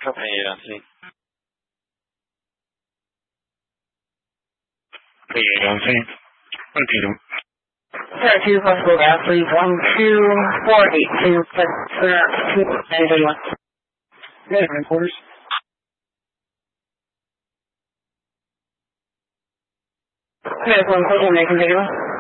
Sí. Sí. Continuo. 2 possible gas, leave 12482, plus 291. Yeah, headquarters. There's 1 closing, make continuous.